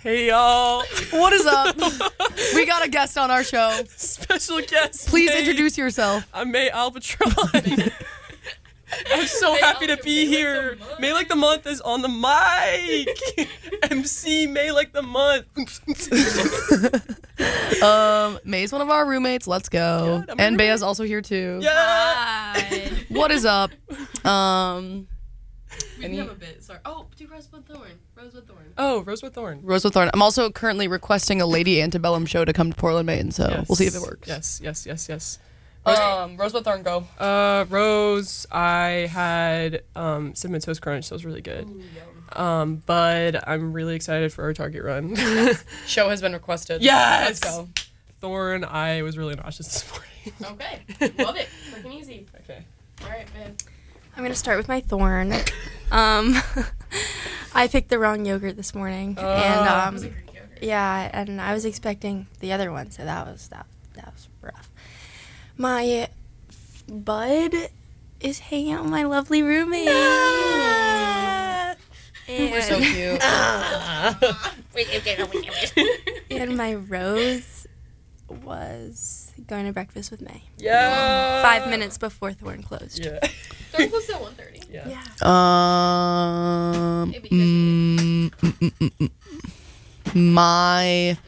Hey y'all. What is up? We got a guest on our show. Special guest. Please May. introduce yourself. I'm May Albatron. I'm so happy to be here. May Like the Month is on the mic. MC May Like the Month. May's one of our roommates. Let's go. Yeah, and Bea's also here too. Yeah. Hi. What is up? We didn't have a bit. Sorry. Oh, do Rosewood Thorn. Rosewood Thorn. Oh, Rosewood Thorn. Rosewood Thorn. I'm also currently requesting a Lady Antebellum show to come to Portland, Maine, so Yes. we'll see if it works. Yes. Rosewood Thorn, go. Rose, I had Cinnamon Toast Crunch, so it was really good. Ooh, Bud, I'm really excited for our Target run. Show has been requested. Yes! Let's go. Thorn, I was really nauseous this morning. okay. Love it. Quick and easy. Okay. All right, babe. I'm going to start with my thorn. I picked the wrong yogurt this morning. It was a and Greek yogurt. yeah, and I was expecting the other one, so that was rough. My bud is hanging out with my lovely roommate. And, We're so cute. and my rose was going to breakfast with May. Yeah. 5 minutes before Thorn closed. Yeah. Thorn closed at 1:30. Yeah. Yeah. Maybe you My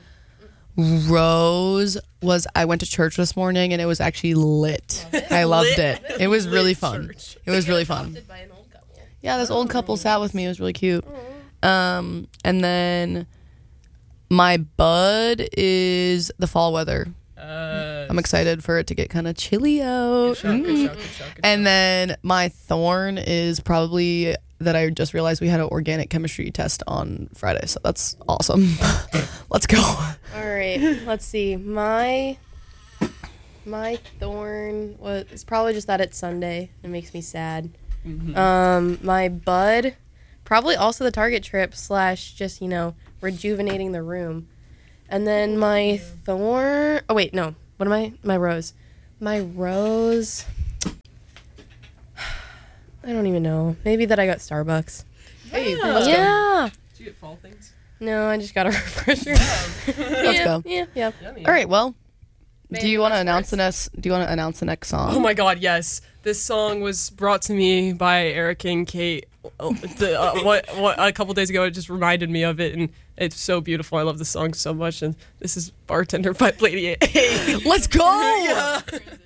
rose was I went to church this morning and it was actually lit. I loved it. It was really fun. Church. It was really fun. Adopted by an old couple. Yeah, this old couple sat with me. It was really cute. And then my bud is the fall weather. I'm excited for it to get kind of chilly out. Good shot. And then my thorn is probably that I just realized we had an organic chemistry test on Friday, so that's awesome. Let's go. All right, let's see. My thorn is probably just that it's Sunday. It makes me sad. My bud, probably also the Target trip / just rejuvenating the room. And then my thorn. Oh wait, no. What am I? My rose. My rose. I don't even know. Maybe that I got Starbucks. Hey, Yeah. Did you get fall things? No, I just got a refresher. Let's go. Yeah. Yummy. All right, well, May do you the want to last announce words. Do you want to announce the next song? Oh my God, yes. This song was brought to me by Eric and Kate. What a couple days ago, it just reminded me of it, and it's so beautiful. I love this song so much, and this is Bartender by Lady A. Let's go. Yeah. Transition.